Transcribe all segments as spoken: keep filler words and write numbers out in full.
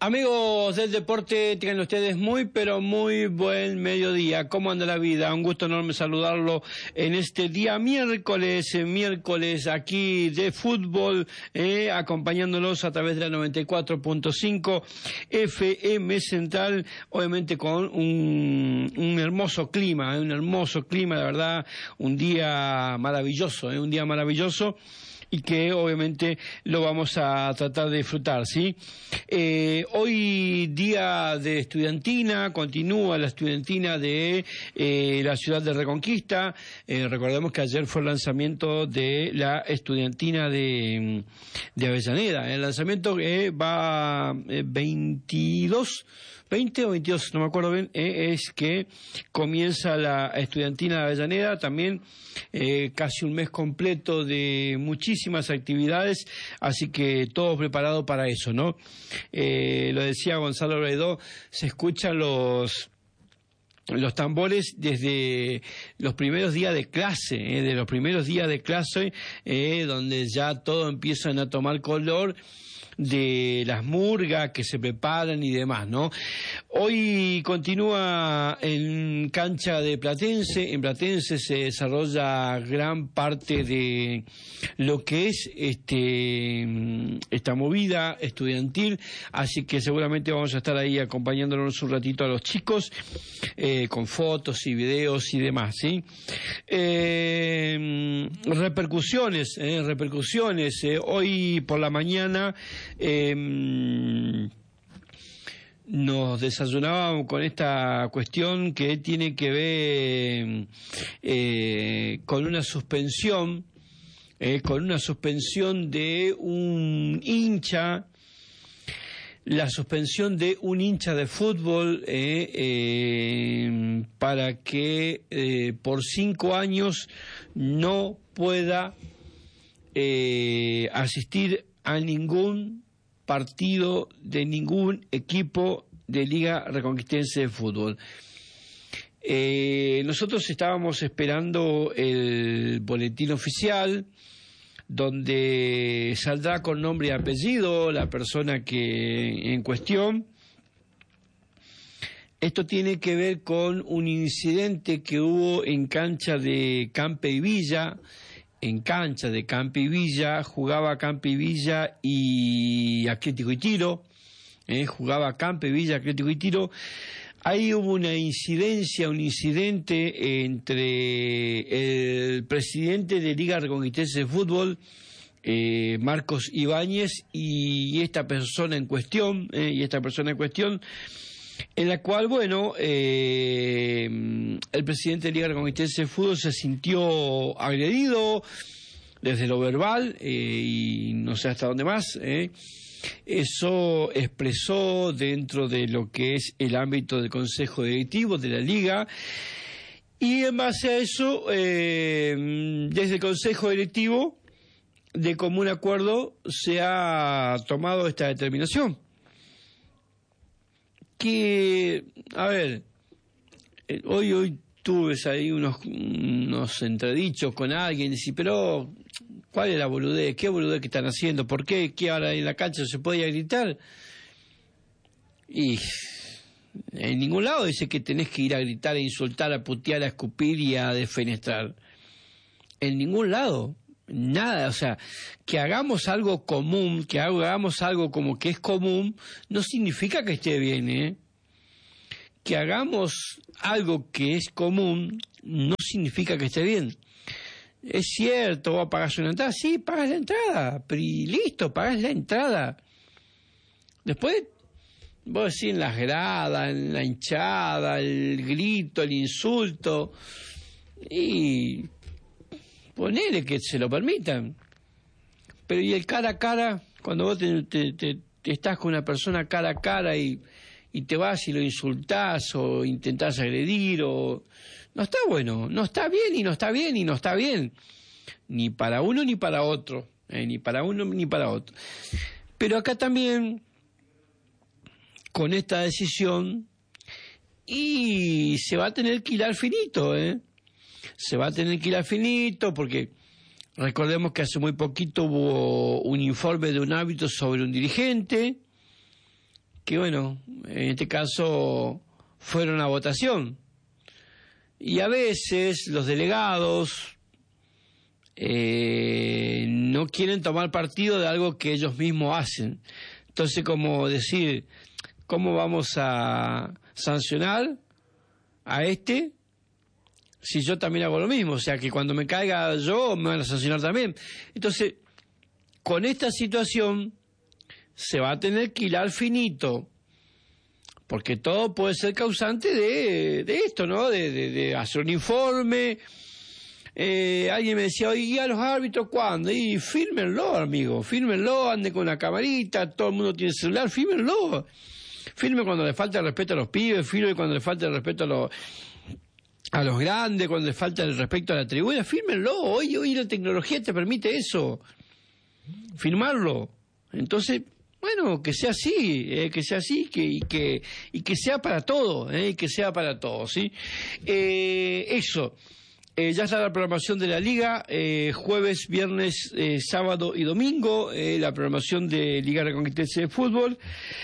Amigos del deporte, tengan ustedes muy, pero muy buen mediodía. ¿Cómo anda la vida? Un gusto enorme saludarlo en este día miércoles, eh, miércoles aquí de fútbol, eh, acompañándolos a través de la noventa y cuatro punto cinco F M Central, obviamente con un, un hermoso clima, eh, un hermoso clima, la verdad, un día maravilloso, eh, un día maravilloso. Y que obviamente lo vamos a tratar de disfrutar, ¿sí? Eh, hoy día de estudiantina, continúa la estudiantina de eh, la ciudad de Reconquista. Eh, recordemos que ayer fue el lanzamiento de la estudiantina de, de Avellaneda. El lanzamiento eh, va eh, veintidós, veinte o veintidós, no me acuerdo bien, eh, es que comienza la estudiantina de Avellaneda, también eh, casi un mes completo de muchísimas actividades, así que todo preparado para eso, ¿no? Eh, lo decía Gonzalo Breidó, se escuchan los... los tambores desde los primeros días de clase, eh, de los primeros días de clase, eh, donde ya todo empiezan a tomar color de las murgas que se preparan y demás, ¿no? Hoy continúa en cancha de Platense, en Platense se desarrolla gran parte de lo que es este esta movida estudiantil, así que seguramente vamos a estar ahí acompañándonos un ratito a los chicos, eh, con fotos y videos y demás, ¿sí? Eh, repercusiones, eh, repercusiones, eh, hoy por la mañana Eh, nos desayunábamos con esta cuestión que tiene que ver eh, con una suspensión, eh, con una suspensión de un hincha, la suspensión de un hincha de fútbol eh, eh, para que eh, por cinco años no pueda eh, asistir a ningún partido de ningún equipo de Liga Reconquistense de Fútbol. Eh, nosotros estábamos esperando el boletín oficial, donde saldrá con nombre y apellido la persona que en cuestión. Esto tiene que ver con un incidente que hubo en cancha de Campe y Villa. En cancha de Campe y Villa, jugaba Campe y Villa y Atlético y Tiro, eh, jugaba Campe y Villa, Atlético y Tiro. Ahí hubo una incidencia, un incidente entre el presidente de Liga Reconquistense de Fútbol, eh, Marcos Ibáñez, y esta persona en cuestión, eh, y esta persona en cuestión, en la cual, bueno, eh, el presidente de Liga Reconquistense de Fútbol se sintió agredido desde lo verbal eh, y no sé hasta dónde más. Eh. Eso expresó dentro de lo que es el ámbito del Consejo Directivo de la Liga, y en base a eso, eh, desde el Consejo Directivo, de común acuerdo, se ha tomado esta determinación. Que, a ver, hoy hoy tuve ahí unos, unos entredichos con alguien, y pero ¿cuál es la boludez? ¿Qué boludez que están haciendo? ¿Por qué? ¿Qué ahora en la cancha se podía gritar? Y en ningún lado dice que tenés que ir a gritar, a insultar, a putear, a escupir y a defenestrar. En ningún lado. Nada, o sea, que hagamos algo común, que hagamos algo como que es común, no significa que esté bien, ¿eh? Que hagamos algo que es común, no significa que esté bien. Es cierto, vos pagás una entrada, sí, pagas la entrada, pero y listo, pagás la entrada. Después, vos decís en las gradas, en la hinchada, el grito, el insulto, y ponele que se lo permitan. Pero y el cara a cara, cuando vos te, te, te, te estás con una persona cara a cara y, y te vas y lo insultás o intentás agredir, o no está bueno, no está bien y no está bien y no está bien, ni para uno ni para otro, eh, ni para uno ni para otro. Pero acá también, con esta decisión, y se va a tener que hilar finito, eh se va a tener que ir al finito, porque recordemos que hace muy poquito hubo un informe de un árbitro sobre un dirigente que bueno, en este caso fueron a votación. Y a veces los delegados eh, no quieren tomar partido de algo que ellos mismos hacen. Entonces, como decir, ¿cómo vamos a sancionar a este si yo también hago lo mismo? O sea, que cuando me caiga yo, me van a sancionar también. Entonces, con esta situación se va a tener que hilar finito, porque todo puede ser causante de, de esto, ¿no? De, de, de hacer un informe. Eh, alguien me decía, oye, ¿y a los árbitros cuándo? Y fírmenlo, amigo, fírmenlo, anden con la camarita, todo el mundo tiene celular, fírmenlo. Firme cuando le falta el respeto a los pibes, firme cuando le falta el respeto a los, a los grandes, cuando le falta el respeto a la tribuna, fírmenlo. Hoy, hoy la tecnología te permite eso, firmarlo. Entonces, bueno, que sea así, eh, que sea así, que, y que y que sea para todo, eh, que sea para todo, ¿sí? Eh, eso, eh, ya está la programación de la Liga, eh, jueves, viernes, eh, sábado y domingo, eh, la programación de Liga Reconquista de Fútbol.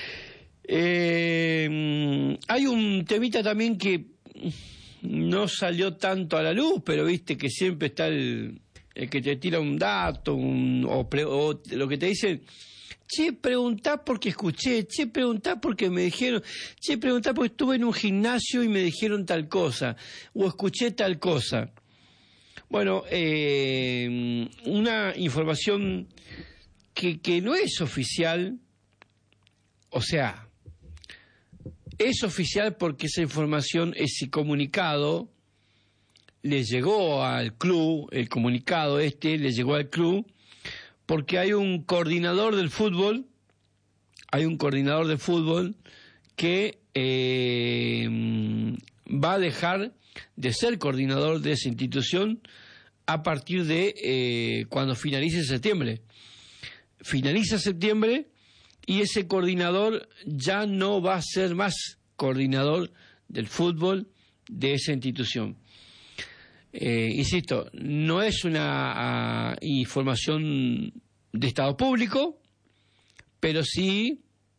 Eh, hay un temita también que no salió tanto a la luz, pero viste que siempre está el, el que te tira un dato, un, o, pre, o lo que te dicen. Che, preguntá porque escuché, che, preguntá porque me dijeron, che, preguntá porque estuve en un gimnasio y me dijeron tal cosa, o escuché tal cosa. Bueno, eh, una información que, que no es oficial, o sea, es oficial porque esa información, ese comunicado, le llegó al club, el comunicado este le llegó al club, porque hay un coordinador del fútbol, hay un coordinador de fútbol que eh, va a dejar de ser coordinador de esa institución a partir de eh, cuando finalice septiembre. Finaliza septiembre y ese coordinador ya no va a ser más coordinador del fútbol de esa institución. Eh, insisto, no es una uh, información de Estado público, pero sí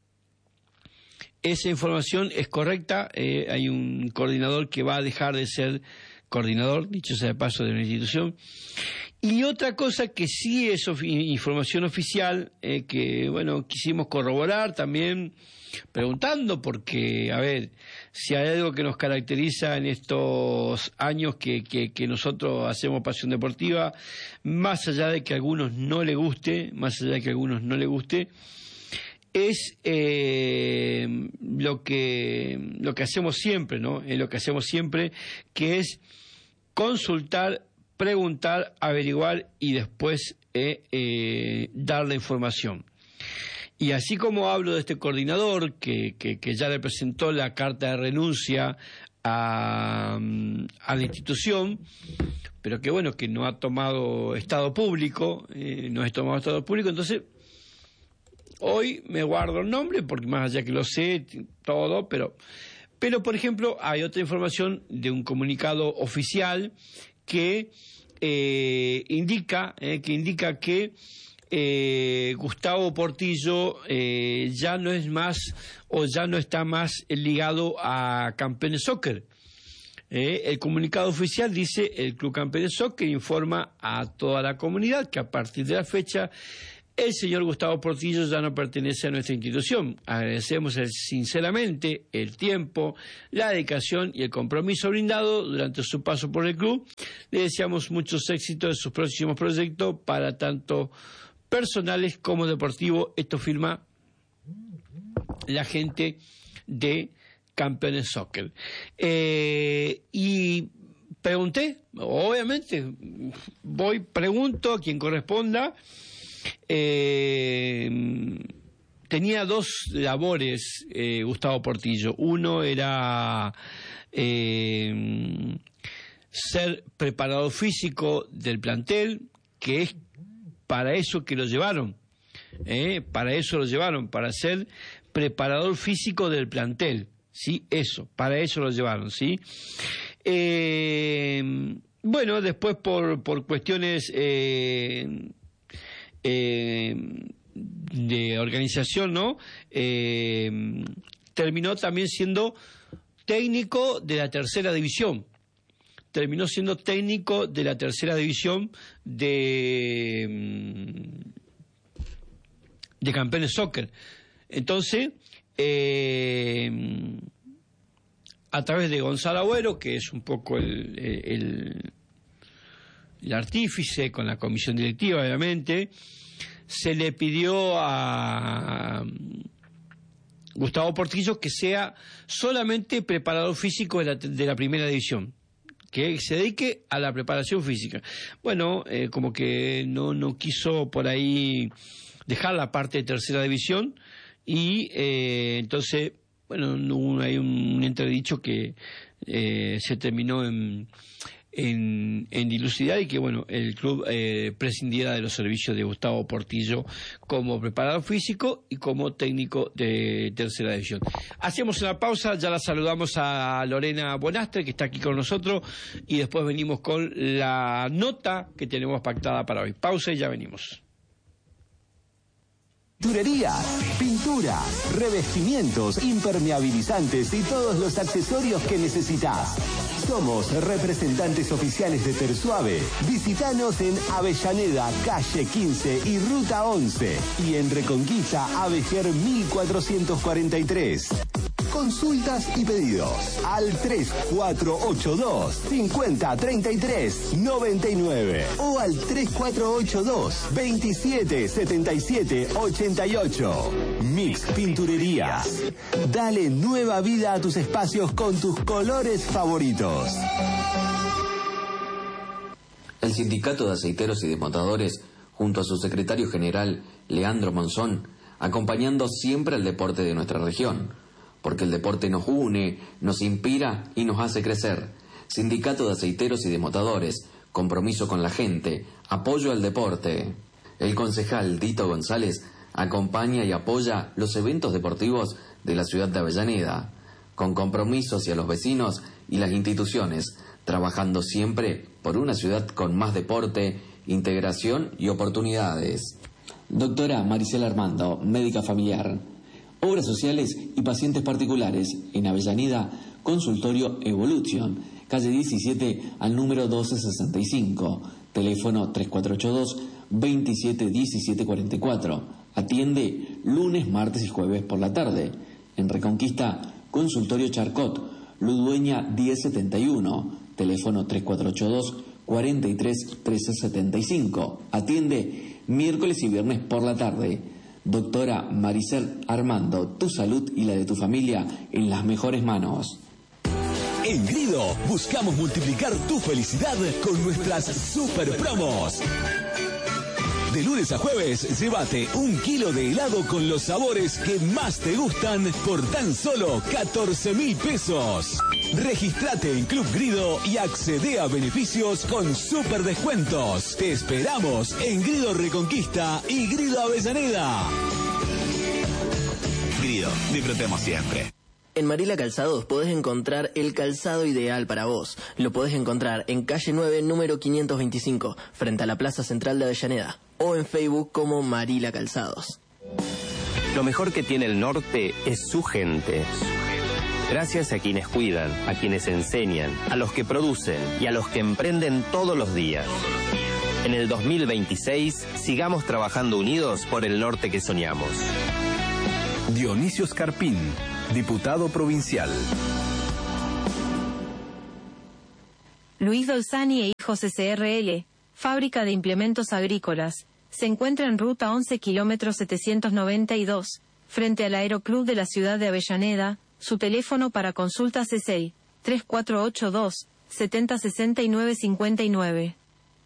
esa información es correcta. Eh, hay un coordinador que va a dejar de ser coordinador, dicho sea de paso, de una institución. Y otra cosa que sí es of- información oficial, eh, que bueno, quisimos corroborar también preguntando, porque, a ver, si hay algo que nos caracteriza en estos años que, que, que nosotros hacemos Pasión Deportiva, más allá de que a algunos no le guste, más allá de que a algunos no le guste, es eh, lo que lo que hacemos siempre, ¿no? Es lo que hacemos siempre, que es consultar, preguntar, averiguar y después eh, eh, dar la información. Y así como hablo de este coordinador que, que, que ya le presentó la carta de renuncia a, a la institución, pero que bueno, que no ha tomado estado público, eh, no ha tomado estado público, entonces hoy me guardo el nombre, porque más allá que lo sé, todo, pero, pero por ejemplo, hay otra información de un comunicado oficial que eh, indica, eh, que indica que Eh, Gustavo Portillo eh, ya no es más o ya no está más ligado a Campeones Soccer. Eh, el comunicado oficial dice: el Club Campeones Soccer informa a toda la comunidad que a partir de la fecha el señor Gustavo Portillo ya no pertenece a nuestra institución. Agradecemos el, sinceramente el tiempo, la dedicación y el compromiso brindado durante su paso por el club. Le deseamos muchos éxitos en sus próximos proyectos para tanto personales como deportivos. Esto firma la gente de Campeones Soccer. Eh, y pregunté, obviamente, voy, pregunto a quien corresponda. Eh, tenía dos labores eh, Gustavo Portillo. Uno era eh, ser preparador físico del plantel, que es para eso que lo llevaron, ¿eh? para eso lo llevaron, para ser preparador físico del plantel, ¿sí? Eso, para eso lo llevaron, ¿sí? Eh, bueno, después por, por cuestiones eh, eh, de organización, ¿no? Eh, terminó también siendo técnico de la tercera división. Terminó siendo técnico de la tercera división de, de Campeones Soccer. Entonces, eh, a través de Gonzalo Agüero, que es un poco el, el, el artífice con la comisión directiva, obviamente, se le pidió a Gustavo Portillo que sea solamente preparador físico de la, de la primera división, que se dedique a la preparación física. Bueno, eh, como que no, no quiso por ahí dejar la parte de tercera división y eh, entonces, bueno, no, hay un, un entredicho que eh, se terminó en... En, en dilucidar y que bueno el club eh, prescindiera de los servicios de Gustavo Portillo como preparador físico y como técnico de tercera división. Hacemos una pausa, ya la saludamos a Lorena Bonastre que está aquí con nosotros y después venimos con la nota que tenemos pactada para hoy. Pausa y ya venimos. Pinturería, pintura, revestimientos, impermeabilizantes y todos los accesorios que necesitas. Somos representantes oficiales de Persuave. Visítanos en Avellaneda, calle quince y ruta once. Y en Reconquista, Avejer mil cuatrocientos cuarenta y tres. Consultas y pedidos al tres cuatro ocho dos, cinco cero tres tres, nueve nueve o al tres cuatro ocho dos, veintisiete setenta y siete ochenta y ocho. Mix Pinturerías. Dale nueva vida a tus espacios con tus colores favoritos. El Sindicato de Aceiteros y Desmontadores, junto a su secretario general, Leandro Monzón, acompañando siempre al deporte de nuestra región. Porque el deporte nos une, nos inspira y nos hace crecer. Sindicato de Aceiteros y Desmontadores, compromiso con la gente, apoyo al deporte. El concejal Dito González acompaña y apoya los eventos deportivos de la ciudad de Avellaneda, con compromiso hacia los vecinos y las instituciones, trabajando siempre por una ciudad con más deporte, integración y oportunidades. Doctora Maricela Armando, médica familiar. Obras sociales y pacientes particulares en Avellaneda, consultorio Evolution, calle diecisiete al número doce sesenta y cinco, teléfono tres cuatro ocho dos, veintisiete diecisiete cuarenta y cuatro. Atiende lunes, martes y jueves por la tarde. En Reconquista, consultorio Charcot, Ludueña diez setenta y uno, teléfono tres cuatro ocho dos, cuarenta y tres trece setenta y cinco. Atiende miércoles y viernes por la tarde. Doctora Maricel Armando, tu salud y la de tu familia en las mejores manos. En Grido buscamos multiplicar tu felicidad con nuestras super promos. De lunes a jueves, llévate un kilo de helado con los sabores que más te gustan por tan solo catorce mil pesos. Regístrate en Club Grido y accede a beneficios con super descuentos. Te esperamos en Grido Reconquista y Grido Avellaneda. Grido, disfrutemos siempre. En Marila Calzados podés encontrar el calzado ideal para vos. Lo podés encontrar en calle nueve, número quinientos veinticinco, frente a la Plaza Central de Avellaneda, o en Facebook como Marila Calzados. Lo mejor que tiene el norte es su gente. Gracias a quienes cuidan, a quienes enseñan, a los que producen y a los que emprenden todos los días. En el dos mil veintiséis, sigamos trabajando unidos por el norte que soñamos. Dionisio Scarpín, diputado provincial. Luis Dolzani e Hijos S R L, fábrica de implementos agrícolas, se encuentra en ruta once kilómetros setecientos noventa y dos, frente al Aeroclub de la ciudad de Avellaneda. Su teléfono para consultas es el tres cuatro ocho dos, setenta sesenta y nueve cincuenta y nueve.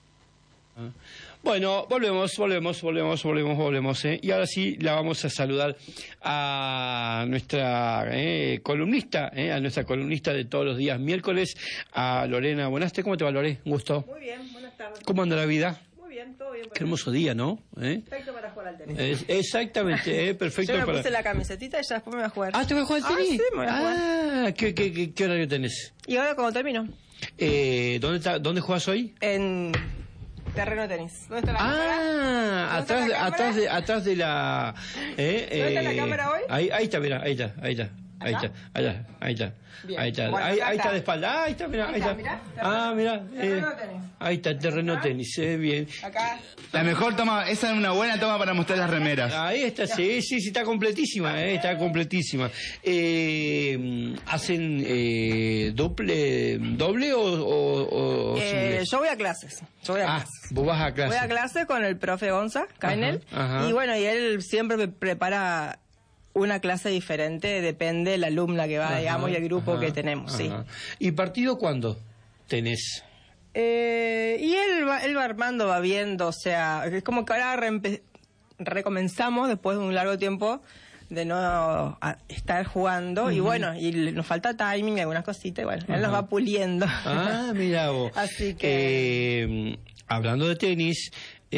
Bueno, volvemos, volvemos, volvemos, volvemos, volvemos, ¿eh? Y ahora sí la vamos a saludar a nuestra eh, columnista, eh, a nuestra columnista de todos los días miércoles, a Lorena Bonastre. ¿Cómo te va, Lore? Un gusto. Muy bien, buenas tardes. ¿Cómo anda la vida? Muy bien, todo bien. Qué hermoso día, ¿no? ¿Eh? Perfecto para jugar al tenis. Es, exactamente, eh, perfecto. Yo me para... puse la camisetita y ya después me voy a jugar. Ah, ¿te vas a jugar al Ah, tenis? sí, me voy a jugar. Ah, ¿qué, qué, qué, qué horario tenés? Y ahora cuando termino. Eh, ¿dónde, está, ¿Dónde juegas hoy? En Terreno de tenis. ¿Dónde está la Ah, cámara? atrás, de, ¿Dónde está la atrás, de, cámara? atrás de la... Eh, ¿Dónde está la eh, cámara hoy? Ahí, ahí está, mira, ahí está, ahí está. Ahí ¿Acá? está, allá, ahí está. Bien. Ahí está, Bueno, ahí, acá ahí está está. de espalda. Ah, ahí está, mira, Ahí ahí está, está. mirá, Ah, mira. terreno tenis. Ahí está, terreno Acá. tenis, eh, bien. Acá. La mejor toma, esa es una buena toma para mostrar las remeras. Ahí está, sí, sí, sí, está completísima, eh, está completísima. Eh, ¿Hacen eh, doble, doble o, o, o Eh, single? yo voy a clases. Yo voy a Ah, clases. vos vas a clase. Voy a clase con el profe Gonza, Cainel. Ajá, ajá. Y bueno, y él siempre me prepara una clase diferente, depende de la alumna que va, Ajá, digamos, y el grupo ajá, que tenemos, sí. ajá. ¿Y partido cuándo tenés? Eh, y él va, él va armando, va viendo, o sea, es como que ahora reempe- recomenzamos después de un largo tiempo de no a- estar jugando, y bueno, y l- nos falta timing y algunas cositas, y bueno, él nos Ajá. va puliendo. Ah, mira vos. Así que... Eh, hablando de tenis,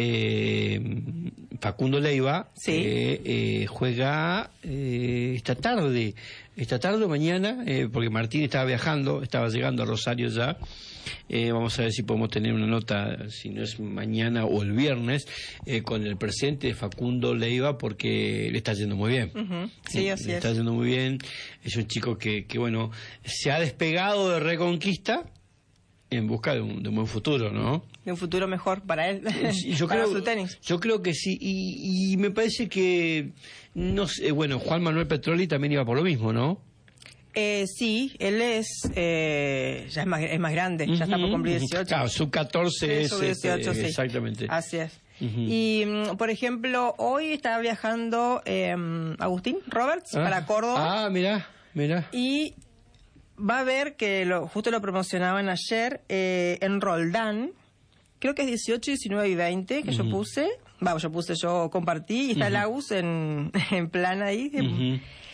eh, Facundo Leiva Sí. eh, eh, juega eh, esta tarde, esta tarde o mañana, eh, porque Martín estaba viajando, estaba llegando a Rosario ya. Eh, vamos a ver si podemos tener una nota, si no es mañana o el viernes, eh, con el presidente de Facundo Leiva, porque le está yendo muy bien. Ujú. Sí, así le es. está yendo muy bien. Es un chico que, que bueno, se ha despegado de Reconquista en busca de un, de un buen futuro, ¿no? De un futuro mejor para él, Sí, yo para creo, su tenis. yo creo que sí, y, y me parece que, no sé, bueno, Juan Manuel Petroli también iba por lo mismo, ¿no? Eh, sí, él es, eh, ya es más, es más grande, ya está por Ujú, cumplir ujú. dieciocho. Claro, sub catorce Sí, es, sub dieciocho, este, sí. exactamente. Así es. Ujú. Y, mm, por ejemplo, hoy está viajando eh, Agustín Roberts Ah, para Córdoba. Ah, mira, mira. Y va a ver que lo, justo lo promocionaban ayer eh, en Roldán. Creo que es dieciocho, diecinueve y veinte que yo puse. Vamos, yo puse, yo compartí. Y está el Agus en, en plan ahí. Ujú.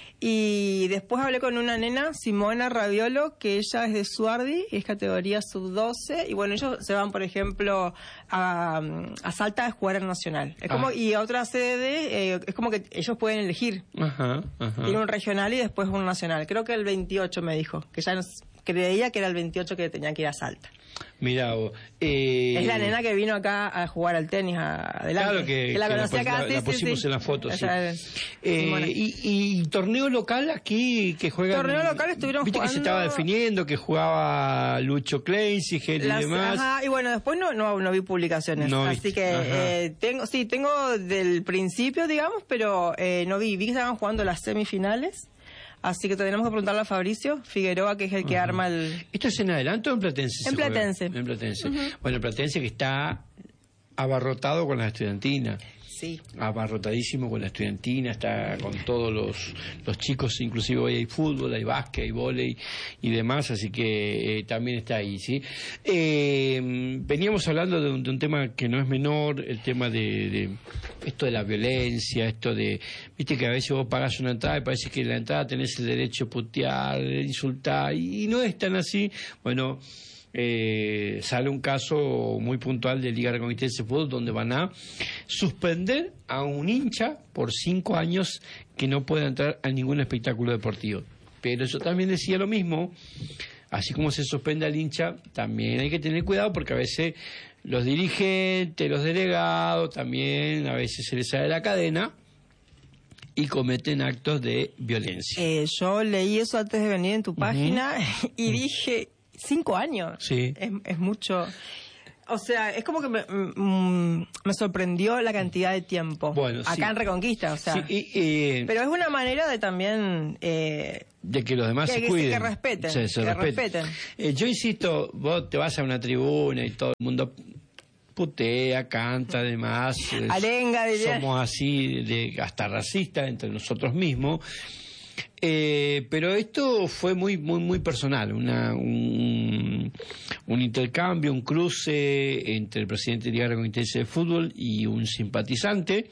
Y después hablé con una nena, Simona Raviolo, que ella es de Suardi, es categoría sub doce. Y bueno, ellos se van, por ejemplo, a, a Salta a jugar en Nacional. Es como, Ah. y a otra sede, eh, es como que ellos pueden elegir. Ajá, ajá. Ir un regional y después un nacional. Creo que el veintiocho me dijo, que ya nos, creía que era el veintiocho que tenía que ir a Salta. Mira vos. Eh, Es la nena que vino acá a jugar al tenis a- adelante. Claro que, la que conocí la, acá, la- sí, la sí, pusimos sí. en la foto, sí. Ella es Eh, Simona. y, y torneo local aquí que juegan. Torneo local estuvieron Viste que se jugando- estaba definiendo, que jugaba Lucho Kleinsiger y Las- demás. ajá, y bueno, después no, no, no vi publicaciones. No así viste, que ajá. eh, tengo, sí, tengo del principio, digamos, pero eh, no vi. Vi que estaban jugando las semifinales. Así que tenemos que preguntarle a Fabricio Figueroa, que es el que arma el... ¿Esto es en adelanto o en Platense? En se juega? Platense. En Platense. Bueno, el Platense que está abarrotado con la estudiantina. Sí. Abarrotadísimo con la estudiantina, está con todos los, los chicos, inclusive hoy hay fútbol, hay básquet, hay vóley y demás, así que eh, también está ahí, ¿sí? Eh, veníamos hablando de un, de un tema que no es menor, el tema de, de esto de la violencia, esto de, viste que a veces vos pagás una entrada y parece que en la entrada tenés el derecho a putear, insultar, y, y no es tan así. Bueno, Eh, sale un caso muy puntual de Liga Reconquista de Fútbol donde van a suspender a un hincha por cinco años que no pueda entrar a ningún espectáculo deportivo. Pero yo también decía lo mismo, así como se suspende al hincha, también hay que tener cuidado porque a veces los dirigentes, los delegados, también a veces se les sale la cadena y cometen actos de violencia. Eh, yo leí eso antes de venir en tu página y dije, cinco años. Sí. Es, es mucho. O sea, es como que me, mm, me sorprendió la cantidad de tiempo. Bueno, acá sí. en Reconquista, o sea. Sí, y, eh, Pero es una manera de también... Eh, de que los demás Que- se que- cuiden. que respeten, Se- se que respeten. respeten. Eh, yo insisto, vos te vas a una tribuna y todo el mundo putea, canta, además. eh, Arenga, diría. somos así, de, hasta racistas entre nosotros mismos. Eh, pero esto fue muy muy muy personal, una, un, un intercambio, un cruce entre el presidente de Liga Reconquista de Fútbol y un simpatizante.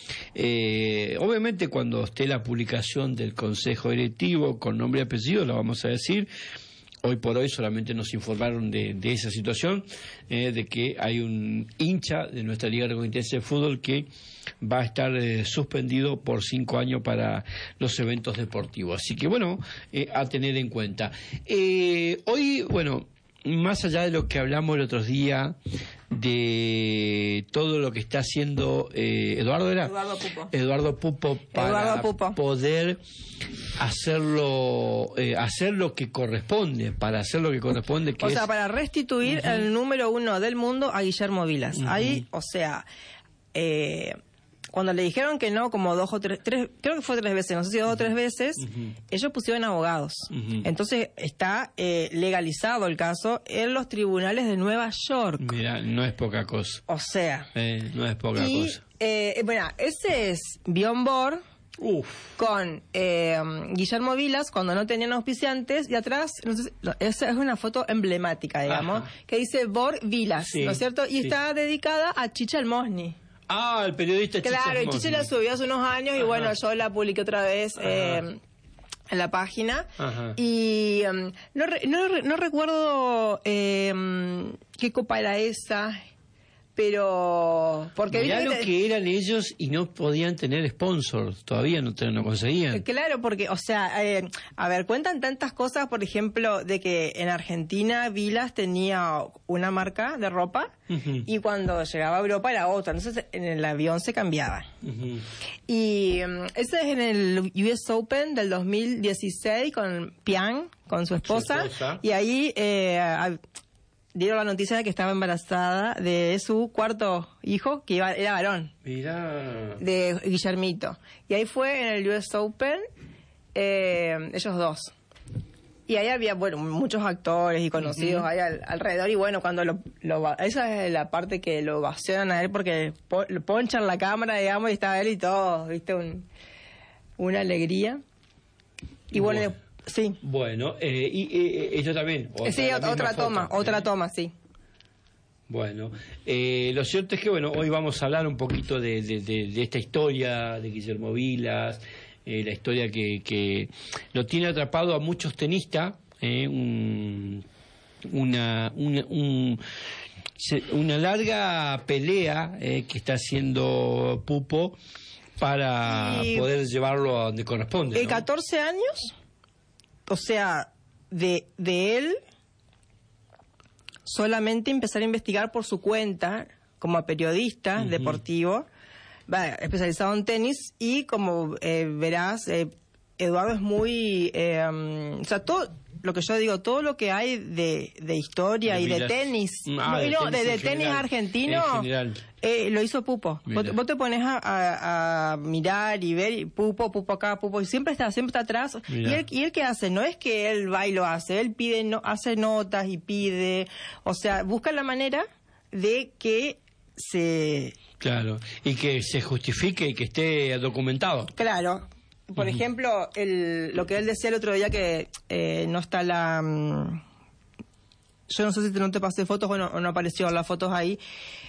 Eh, obviamente cuando esté la publicación del Consejo Directivo con nombre y apellido lo vamos a decir. Hoy por hoy solamente nos informaron de, de esa situación, eh, de que hay un hincha de nuestra Liga Reconquista de Fútbol que va a estar eh, suspendido por cinco años para los eventos deportivos. Así que bueno, eh, a tener en cuenta. Eh, hoy, bueno, más allá de lo que hablamos el otro día, de todo lo que está haciendo eh, Eduardo era Eduardo Pupo. Eduardo Pupo para Eduardo Pupo. poder hacerlo eh, hacer lo que corresponde, para hacer lo que corresponde, que O es... sea, para restituir uh-huh. el número uno del mundo a Guillermo Vilas. Uh-huh. Ahí, o sea, eh, cuando le dijeron que no, como dos o tres, tres, creo que fue tres veces, no sé si dos uh-huh. o tres veces, uh-huh. ellos pusieron abogados. Uh-huh. Entonces está eh, legalizado el caso en los tribunales de Nueva York. Mira, no es poca cosa. O sea. Eh, no es poca y, cosa. Eh, bueno, ese es Bjorn Borg. Uf. Con eh, Guillermo Vilas cuando no tenían auspiciantes, y atrás, no sé, esa es una foto emblemática, digamos, Ajá. que dice Borg Vilas, sí, ¿no es cierto? Y sí. está dedicada a Chicha Almosny. Ah, el periodista Chicha Claro, Almosny. y Chicha la subió hace unos años Ajá. y bueno, yo la publiqué otra vez eh, en la página. Ajá. Y um, no, re, no, no recuerdo eh, qué copa era esa, pero porque mirá lo que, que eran ellos y no podían tener sponsors, todavía no, te, no conseguían. Claro, porque, o sea, eh, a ver, cuentan tantas cosas, por ejemplo, de que en Argentina Vilas tenía una marca de ropa uh-huh. y cuando llegaba a Europa era otra, entonces en el avión se cambiaba. Uh-huh. Y um, ese es en el U S Open del dos mil dieciséis con Pian, con su esposa, su esposa. Y ahí... Eh, a, dieron la noticia de que estaba embarazada de su cuarto hijo, que iba, era varón. Mirá. De Guillermito. Y ahí fue en el U S Open, eh, ellos dos. Y ahí había, bueno, muchos actores y conocidos uh-huh. ahí al, alrededor. Y bueno, cuando lo, lo... Esa es la parte que lo ovacionan a él, porque po, ponchan la cámara, digamos, y estaba él y todo, ¿viste? Un, una alegría. Y bueno... bueno. Sí. Bueno, eh, y eh, esto también. Otra, sí, otra toma, foto, otra ¿eh? toma, sí. Bueno, eh, lo cierto es que, bueno, hoy vamos a hablar un poquito de, de, de, de esta historia de Guillermo Vilas, eh, la historia que, que lo tiene atrapado a muchos tenistas, eh, un, una, una, un, una larga pelea eh, que está haciendo Pupo para y poder llevarlo a donde corresponde, ¿no? catorce años... O sea, de, de él solamente empezar a investigar por su cuenta como periodista uh-huh. deportivo, va, especializado en tenis, y como eh, verás, eh, Eduardo es muy... Eh, um, o sea, todo lo que yo digo, todo lo que hay de, de historia de y de tenis, ah, no, de no, tenis, de, de tenis general, argentino, eh, lo hizo Pupo. Vos, vos te pones a, a, a mirar y ver, y Pupo, Pupo acá, Pupo, y siempre está, siempre está atrás. Y él, y él qué hace, no es que él va y lo hace, él pide, no, hace notas y pide, o sea, busca la manera de que se... Claro, y que se justifique y que esté documentado. Claro. Por uh-huh. ejemplo, el, lo que él decía el otro día, que eh, no está la... Um, yo no sé si te, no te pasé fotos o no, o no apareció las fotos ahí.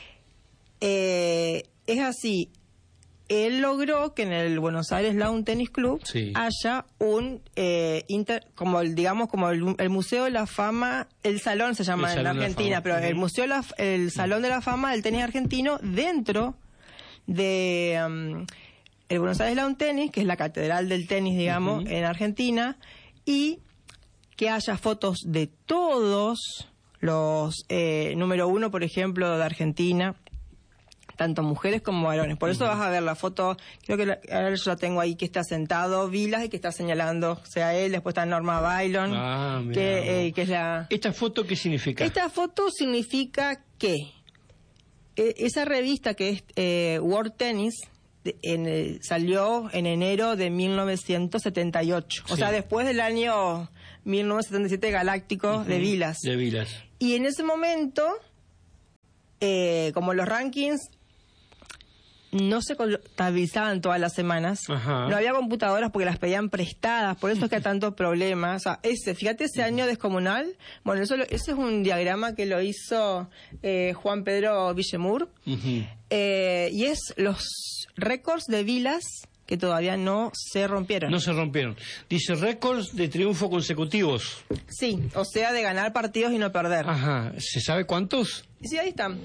Eh, es así, él logró que en el Buenos Aires Lawn Tennis Club sí. haya un, eh, inter, como el, digamos, como el, el Museo de la Fama, el Salón se llama en Argentina, pero uh-huh. el Museo, de la, el Salón de la Fama del Tenis Argentino dentro de... Um, el Buenos Aires Lawn Tennis, que es la catedral del tenis, digamos, uh-huh. en Argentina, y que haya fotos de todos los eh, número uno, por ejemplo, de Argentina, tanto mujeres como varones. Por uh-huh. eso vas a ver la foto, creo que la, ahora yo la tengo ahí, que está sentado Vilas y que está señalando, o sea, él, después está Norma Bailon, ah, que, eh, que es la... ¿Esta foto qué significa? Esta foto significa que eh, esa revista que es eh, World Tennis, En el, salió en enero de mil novecientos setenta y ocho, sí. o sea, después del año mil novecientos setenta y siete galáctico uh-huh. de Vilas. De Vilas. Y en ese momento, eh, como los rankings no se contabilizaban todas las semanas, Ajá. no había computadoras porque las pedían prestadas, por eso es que hay tantos problemas. O sea, ese, fíjate ese uh-huh. año descomunal, bueno, eso, ese es un diagrama que lo hizo eh, Juan Pedro Villemur, uh-huh. eh, y es los récords de Vilas que todavía no se rompieron. No se rompieron. Dice récords de triunfo consecutivos. Sí, o sea, de ganar partidos y no perder. Ajá, ¿se sabe cuántos? Sí, ahí están.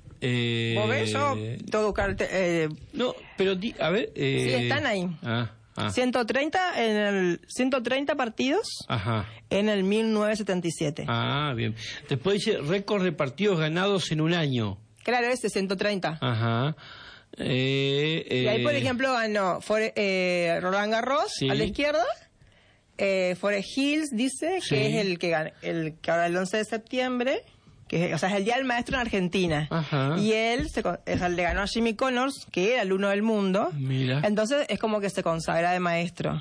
Eh... ¿Vos ves? Yo todo buscar... Eh... No, pero di, a ver... Eh... Sí, están ahí. Ah, Ah. ciento treinta en el ciento treinta partidos Ajá. en el mil novecientos setenta y siete. Ah, bien. Después dice récord de partidos ganados en un año. Claro, ese ciento treinta. Ajá. Eh, eh, Y ahí, por ejemplo, ganó For- eh, Roland Garros, Sí. a la izquierda. Eh, Forest Hills dice Sí. que es el que gana, el que ahora el once de septiembre, que es, o sea, es el Día del Maestro en Argentina. Ajá. Y él se, con- es el le ganó a Jimmy Connors, que era el uno del mundo. Mira. Entonces es como que se consagra de maestro.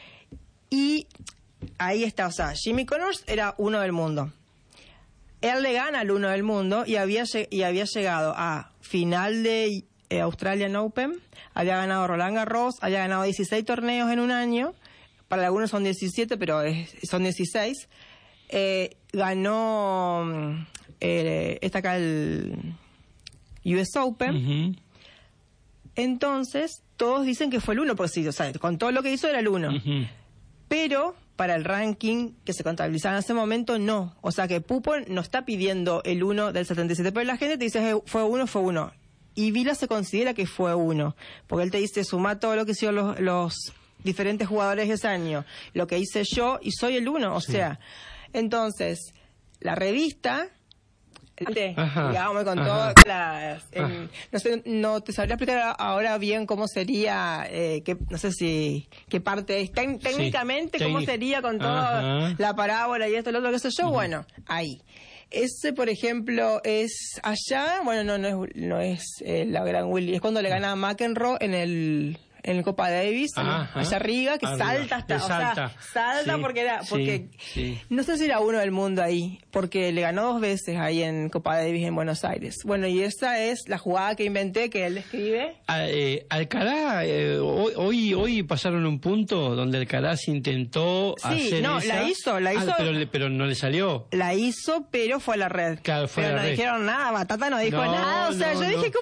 Y ahí está, o sea, Jimmy Connors era uno del mundo. Él le gana al uno del mundo y había, lle- y había llegado a final de eh, Australian Open, había ganado Roland Garros, había ganado dieciséis torneos en un año, para algunos son diecisiete, pero es- son dieciséis. Eh, ganó mm, eh, está acá el U S Open. Ujú. Entonces, todos dicen que fue el uno, porque sí, o sea, con todo lo que hizo era el uno. Ujú. Pero para el ranking que se contabilizaba en ese momento, no. O sea que Pupo no está pidiendo el uno del setenta y siete, pero la gente te dice, "Eh, fue uno, fue uno". Y Vila se considera que fue uno, porque él te dice, suma todo lo que hicieron los, los diferentes jugadores ese año, lo que hice yo, y soy el uno. O sea, entonces, la revista... Ajá, digamos, con ajá. todas las... en- no sé, no te sabría explicar ahora bien cómo sería, eh, qué, no sé si, qué parte es, tec- técnicamente, cómo técnic- sería con toda Ajá. la parábola y esto, lo otro, qué sé yo, bueno, ahí. Ese, por ejemplo, es allá, bueno, no, no es, no es eh, la Gran Willy, es cuando le gana a McEnroe en el... en el Copa Davis, en- Ajá. allá arriba, que Arriba. salta hasta, Que o sea, salta. salta Sí, porque era, sí, porque sí. no sé si era uno del mundo ahí, porque le ganó dos veces ahí en Copa Davis en Buenos Aires. Bueno, y esa es la jugada que inventé, que él escribe. Ah, eh, Alcaraz, eh, hoy, hoy hoy pasaron un punto donde Alcaraz intentó Sí, hacer no, esa. la hizo, la Ah, hizo. pero, le- pero no le salió. La hizo, pero fue a la red. Claro, fue pero a la no red. dijeron nada, Batata no dijo No, nada. O sea, no, yo no. dije,